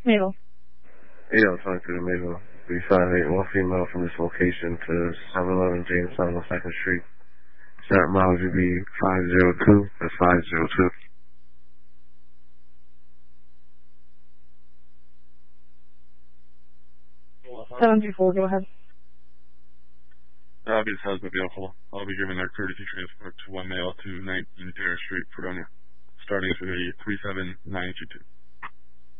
Mabel. Yeah, I'm talking to the Mabel. 358, one female from this location to 711 Jamestown on 2nd Street. Start miles would be 502. That's 502. 734, go ahead. I'll be the husband vehicle. I'll be giving their courtesy transport to one male to 19 Terrace Street, Fredonia, starting at 37922.